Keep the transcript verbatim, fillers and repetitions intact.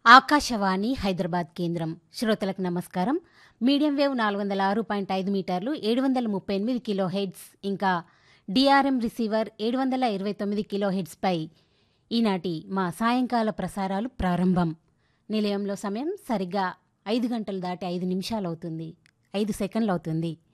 ఆకాశవాణి హైదరాబాద్ కేంద్రం. శ్రోతలకు నమస్కారం. మీడియం వేవ్ నాలుగు వందల ఆరు పాయింట్ ఐదు మీటర్లు ఏడు వందల ముప్పై ఎనిమిది కిలో హెడ్స్ ఇంకా డిఆర్ఎం రిసీవర్ ఏడు వందల ఇరవై తొమ్మిది కిలో హెడ్స్పై ఈనాటి మా సాయంకాల ప్రసారాలు ప్రారంభం. నిలయంలో సమయం సరిగ్గా ఐదు గంటలు దాటి ఐదు నిమిషాలవుతుంది ఐదు సెకండ్లు అవుతుంది.